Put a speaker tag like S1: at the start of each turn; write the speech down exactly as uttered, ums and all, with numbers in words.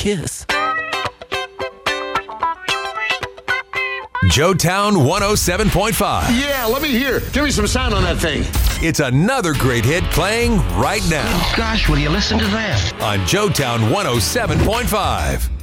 S1: kiss.
S2: Joetown one oh seven point five.
S3: Yeah, let me hear. Give me some sound on that thing.
S2: It's another great hit playing right now
S4: Gosh, will you listen to that?
S2: on Joetown one oh seven point five.